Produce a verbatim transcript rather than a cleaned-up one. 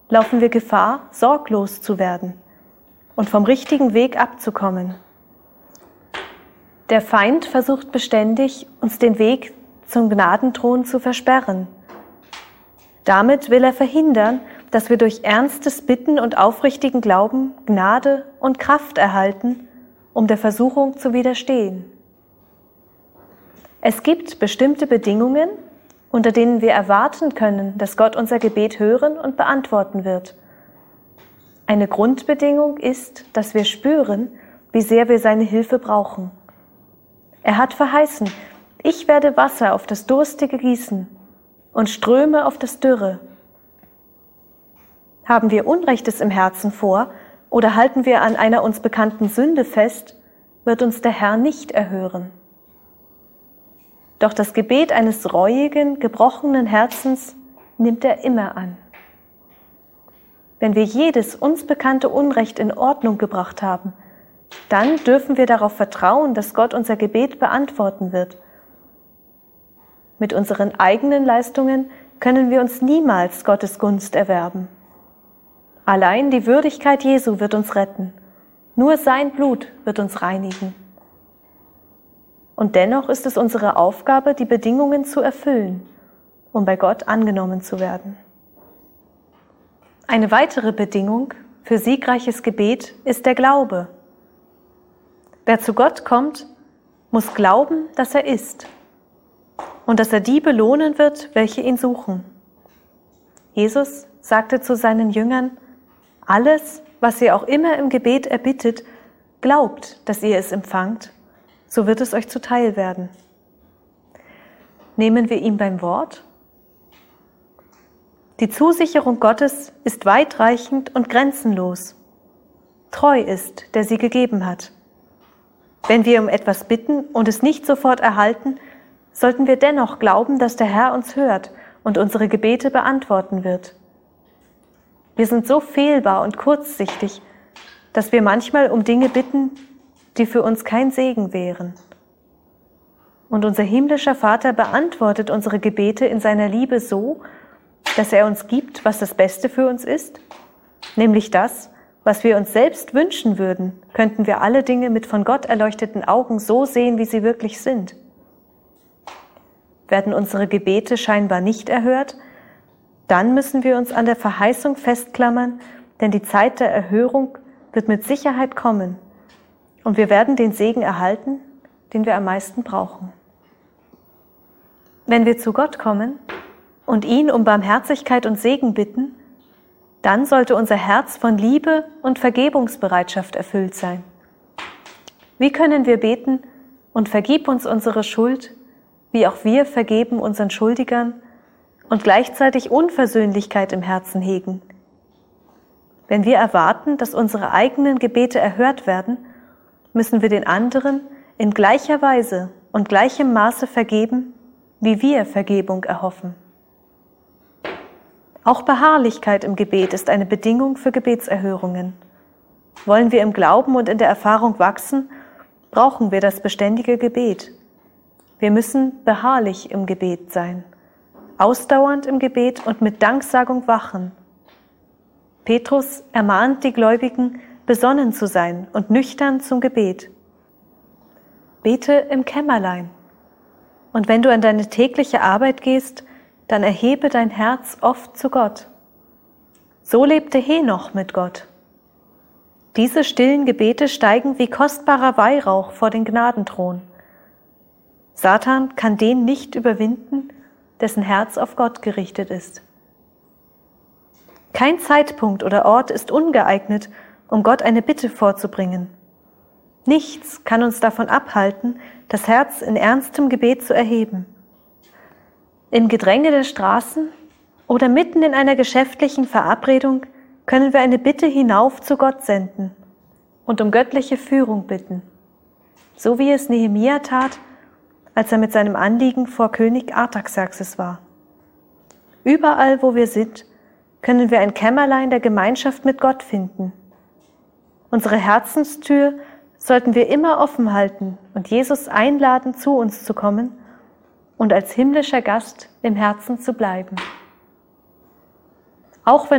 laufen wir Gefahr, sorglos zu werden und vom richtigen Weg abzukommen. Der Feind versucht beständig, uns den Weg zum Gnadenthron zu versperren. Damit will er verhindern, dass wir durch ernstes Bitten und aufrichtigen Glauben Gnade und Kraft erhalten, um der Versuchung zu widerstehen. Es gibt bestimmte Bedingungen, unter denen wir erwarten können, dass Gott unser Gebet hören und beantworten wird. Eine Grundbedingung ist, dass wir spüren, wie sehr wir seine Hilfe brauchen. Er hat verheißen, ich werde Wasser auf das Durstige gießen und Ströme auf das Dürre. Haben wir Unrechtes im Herzen vor oder halten wir an einer uns bekannten Sünde fest, wird uns der Herr nicht erhören. Doch das Gebet eines reuigen, gebrochenen Herzens nimmt er immer an. Wenn wir jedes uns bekannte Unrecht in Ordnung gebracht haben, dann dürfen wir darauf vertrauen, dass Gott unser Gebet beantworten wird. Mit unseren eigenen Leistungen können wir uns niemals Gottes Gunst erwerben. Allein die Würdigkeit Jesu wird uns retten. Nur sein Blut wird uns reinigen. Und dennoch ist es unsere Aufgabe, die Bedingungen zu erfüllen, um bei Gott angenommen zu werden. Eine weitere Bedingung für siegreiches Gebet ist der Glaube. Wer zu Gott kommt, muss glauben, dass er ist und dass er die belohnen wird, welche ihn suchen. Jesus sagte zu seinen Jüngern: Alles, was ihr auch immer im Gebet erbittet, glaubt, dass ihr es empfangt, so wird es euch zuteil werden. Nehmen wir ihn beim Wort? Die Zusicherung Gottes ist weitreichend und grenzenlos. Treu ist, der sie gegeben hat. Wenn wir um etwas bitten und es nicht sofort erhalten, sollten wir dennoch glauben, dass der Herr uns hört und unsere Gebete beantworten wird. Wir sind so fehlbar und kurzsichtig, dass wir manchmal um Dinge bitten, die für uns kein Segen wären. Und unser himmlischer Vater beantwortet unsere Gebete in seiner Liebe so, dass er uns gibt, was das Beste für uns ist, nämlich das, was wir uns selbst wünschen würden, könnten wir alle Dinge mit von Gott erleuchteten Augen so sehen, wie sie wirklich sind. Werden unsere Gebete scheinbar nicht erhört, dann müssen wir uns an der Verheißung festklammern, denn die Zeit der Erhörung wird mit Sicherheit kommen und wir werden den Segen erhalten, den wir am meisten brauchen. Wenn wir zu Gott kommen und ihn um Barmherzigkeit und Segen bitten, dann sollte unser Herz von Liebe und Vergebungsbereitschaft erfüllt sein. Wie können wir beten: Und vergib uns unsere Schuld, wie auch wir vergeben unseren Schuldigern, und gleichzeitig Unversöhnlichkeit im Herzen hegen? Wenn wir erwarten, dass unsere eigenen Gebete erhört werden, müssen wir den anderen in gleicher Weise und gleichem Maße vergeben, wie wir Vergebung erhoffen. Auch Beharrlichkeit im Gebet ist eine Bedingung für Gebetserhörungen. Wollen wir im Glauben und in der Erfahrung wachsen, brauchen wir das beständige Gebet. Wir müssen beharrlich im Gebet sein, ausdauernd im Gebet und mit Danksagung wachen. Petrus ermahnt die Gläubigen, besonnen zu sein und nüchtern zum Gebet. Bete im Kämmerlein. Und wenn du an deine tägliche Arbeit gehst, dann erhebe dein Herz oft zu Gott. So lebte Henoch mit Gott. Diese stillen Gebete steigen wie kostbarer Weihrauch vor den Gnadenthron. Satan kann den nicht überwinden, dessen Herz auf Gott gerichtet ist. Kein Zeitpunkt oder Ort ist ungeeignet, um Gott eine Bitte vorzubringen. Nichts kann uns davon abhalten, das Herz in ernstem Gebet zu erheben. Im Gedränge der Straßen oder mitten in einer geschäftlichen Verabredung können wir eine Bitte hinauf zu Gott senden und um göttliche Führung bitten, so wie es Nehemia tat, als er mit seinem Anliegen vor König Artaxerxes war. Überall, wo wir sind, können wir ein Kämmerlein der Gemeinschaft mit Gott finden. Unsere Herzenstür sollten wir immer offen halten und Jesus einladen, zu uns zu kommen und als himmlischer Gast im Herzen zu bleiben. Auch wenn